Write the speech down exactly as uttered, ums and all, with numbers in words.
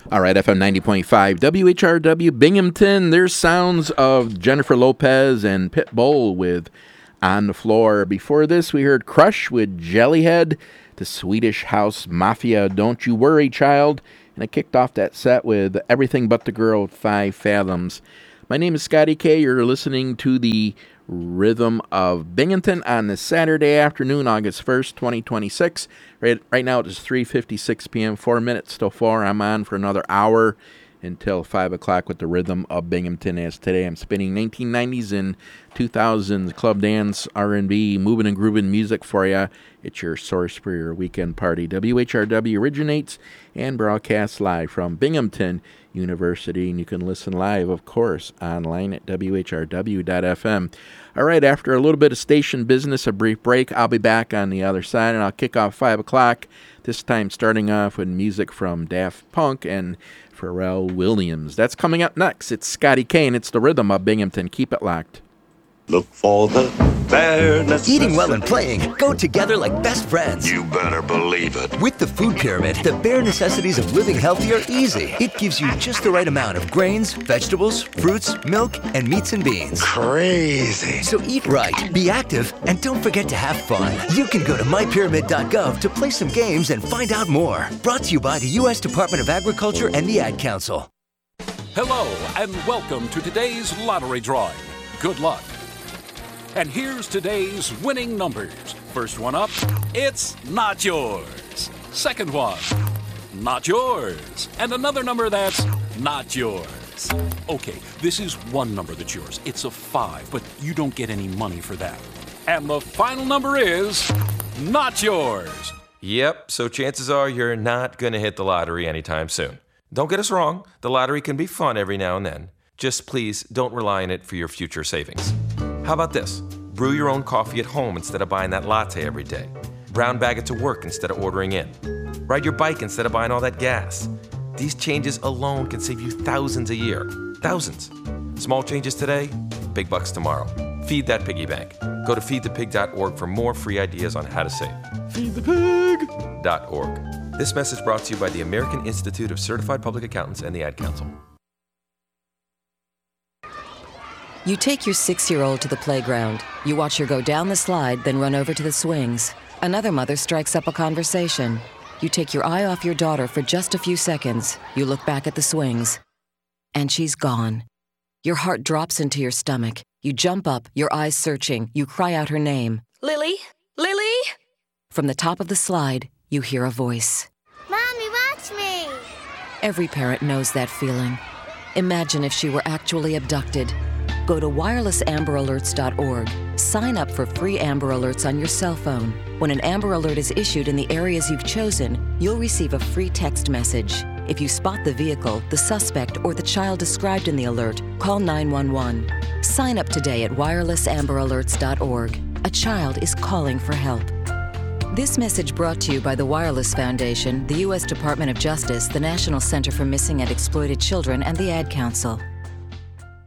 All right, F M ninety point five, W H R W Binghamton. There's sounds of Jennifer Lopez and Pitbull with On the Floor. Before this, we heard Crush with Jellyhead, the Swedish House Mafia, Don't You Worry, Child. And I kicked off that set with Everything But the Girl with Five Fathoms. My name is Scotty K. You're listening to the Rhythm of Binghamton on this Saturday afternoon, August first, twenty twenty-six. Right, right now it is three fifty-six p.m., four minutes till four. I'm on for another hour until five o'clock with the Rhythm of Binghamton. As today I'm spinning nineteen nineties and two thousands club dance, R and B, moving and grooving music for you. It's your source for your weekend party. W H R W originates and broadcasts live from Binghamton University, and you can listen live, of course, online at W H R W dot F M. All right, after a little bit of station business, a brief break, I'll be back on the other side, and I'll kick off five o'clock, this time starting off with music from Daft Punk and Pharrell Williams. That's coming up next. It's Scotty Kane. It's the Rhythm of Binghamton. Keep it locked. Look for the bare necessities. Eating well and playing go together like best friends. You better believe it. With the Food Pyramid, the bare necessities of living healthy are easy. It gives you just the right amount of grains, vegetables, fruits, milk, and meats and beans. Crazy. So eat right, be active, and don't forget to have fun. You can go to my pyramid dot gov to play some games and find out more. Brought to you by the U S Department of Agriculture and the Ad Council. Hello, and welcome to today's lottery drawing. Good luck. And here's today's winning numbers. First one up, it's not yours. Second one, not yours. And another number that's not yours. Okay, this is one number that's yours. It's a five, but you don't get any money for that. And the final number is not yours. Yep, so chances are you're not going to hit the lottery anytime soon. Don't get us wrong, the lottery can be fun every now and then. Just please don't rely on it for your future savings. How about this? Brew your own coffee at home instead of buying that latte every day. Brown bag it to work instead of ordering in. Ride your bike instead of buying all that gas. These changes alone can save you thousands a year. Thousands. Small changes today, big bucks tomorrow. Feed that piggy bank. Go to feed the pig dot org for more free ideas on how to save. feed the pig dot org. This message brought to you by the American Institute of Certified Public Accountants and the Ad Council. You take your six-year-old to the playground. You watch her go down the slide, then run over to the swings. Another mother strikes up a conversation. You take your eye off your daughter for just a few seconds. You look back at the swings. And she's gone. Your heart drops into your stomach. You jump up, your eyes searching. You cry out her name. Lily? Lily? From the top of the slide, you hear a voice. Mommy, watch me! Every parent knows that feeling. Imagine if she were actually abducted. Go to wireless amber alerts dot org. Sign up for free Amber Alerts on your cell phone. When an Amber Alert is issued in the areas you've chosen, you'll receive a free text message. If you spot the vehicle, the suspect, or the child described in the alert, call nine one one. Sign up today at wireless amber alerts dot org. A child is calling for help. This message brought to you by the Wireless Foundation, the U S Department of Justice, the National Center for Missing and Exploited Children, and the Ad Council.